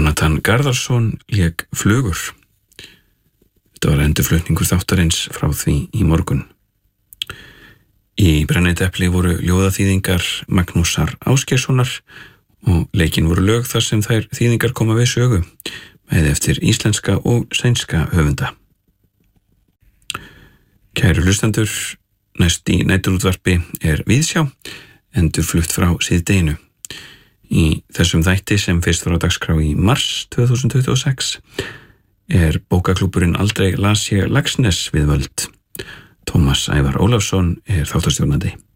Jónatan Garðarsson lék Flugur. Þetta var endurflutningur þáttarins frá því í morgun. Í Brennidepli voru ljóðaþýðingar Magnúsar Ásgeirssonar og leikin voru lög þar sem þær þýðingar koma við sögu, bæði eftir íslenska og sænska höfunda. Kæru hlustendur, næst í næturútvarpi Víðsjá, endurflutt frá síðdeginu. Í þessum þætti sem fyrst var á dagskrá í mars 2026 bókaklúbburinn Aldrei las ég Laxness við völd. Tómas Ævar Ólafsson þáttastjórnandi.